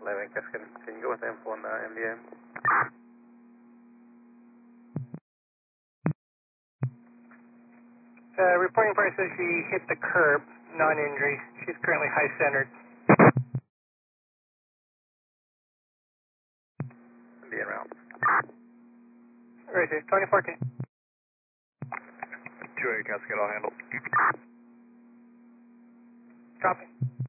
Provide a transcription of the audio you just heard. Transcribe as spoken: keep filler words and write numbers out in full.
eleven Cascade. Can you go with info on the M D A? Uh, reporting part says she hit the curb, non-injury. She's currently high-centered. M D A round. Right here, twenty fourteen. two eight Cascade, I'll handle. Copy.